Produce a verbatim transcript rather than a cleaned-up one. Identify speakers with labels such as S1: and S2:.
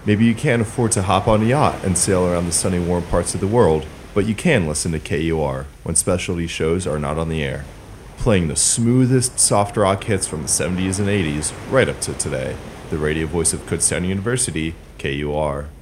S1: Maybe you can't afford to hop on a yacht and sail around the sunny warm parts of the world, but you can listen to K U R when specialty shows are not on the air. Playing the smoothest soft rock hits from the seventies and eighties right up to today. The radio voice of Kutztown University, K U R.